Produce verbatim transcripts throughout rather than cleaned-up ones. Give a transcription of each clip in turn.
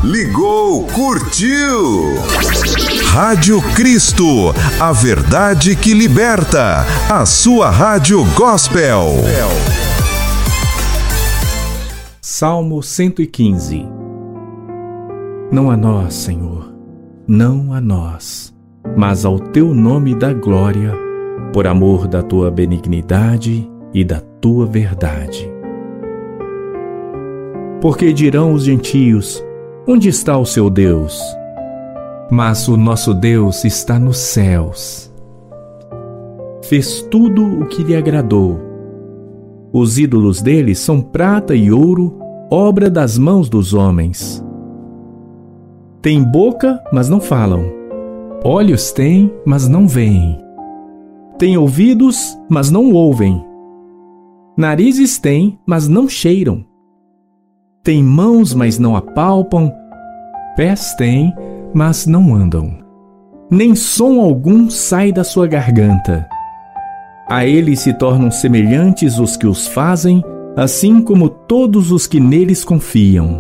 ligou, curtiu. Rádio Cristo, a verdade que liberta. A sua rádio gospel. Salmo cento e quinze. Não a nós, Senhor, não a nós, mas ao teu nome dá glória, por amor da tua benignidade e da tua verdade. Porque dirão os gentios: onde está o seu Deus? Mas o nosso Deus está nos céus. Fez tudo o que lhe agradou. Os ídolos dele são prata e ouro, obra das mãos dos homens. Têm boca, mas não falam. Olhos têm, mas não veem. Têm ouvidos, mas não ouvem. Narizes têm, mas não cheiram. Têm mãos, mas não apalpam. Pés têm, mas não andam. Nem som algum sai da sua garganta. A ele se tornam semelhantes os que os fazem, assim como todos os que neles confiam.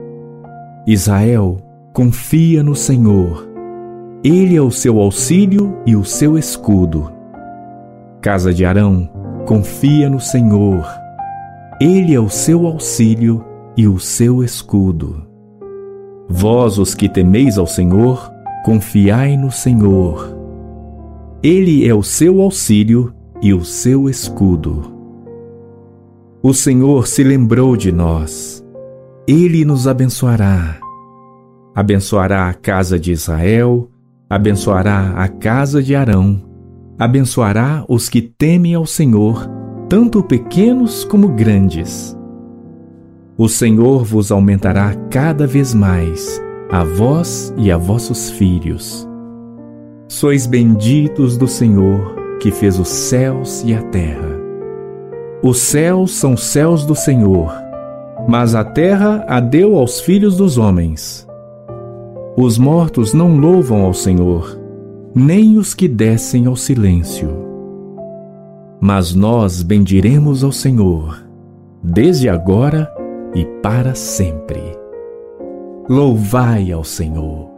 Israel confia no Senhor. Ele é o seu auxílio e o seu escudo. Casa de Arão, confia no Senhor. Ele é o seu auxílio e o seu escudo. Vós, os que temeis ao Senhor, confiai no Senhor. Ele é o seu auxílio e o seu escudo. O Senhor se lembrou de nós. Ele nos abençoará. Abençoará a casa de Israel, abençoará a casa de Arão, abençoará os que temem ao Senhor, tanto pequenos como grandes. O Senhor vos aumentará cada vez mais, a vós e a vossos filhos. Sois benditos do Senhor, que fez os céus e a terra. Os céus são céus do Senhor, mas a terra a deu aos filhos dos homens. Os mortos não louvam ao Senhor, nem os que descem ao silêncio. Mas nós bendiremos ao Senhor, desde agora e para sempre. Louvai ao Senhor.